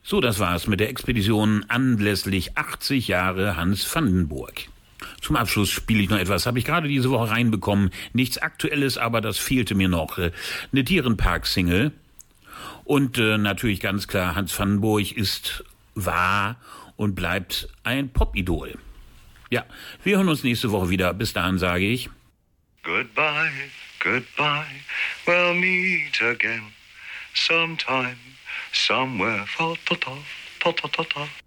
So, das war's mit der Expedition anlässlich 80 Jahre Hans Vandenburg. Zum Abschluss spiele ich noch etwas, habe ich gerade diese Woche reinbekommen. Nichts Aktuelles, aber das fehlte mir noch. Eine Dierenpark-Single. Und natürlich ganz klar, Hans Vandenburg war und bleibt ein Pop-Idol. Ja, wir hören uns nächste Woche wieder. Bis dahin sage ich Goodbye, goodbye, we'll meet again sometime, somewhere, ta ta ta ta ta ta.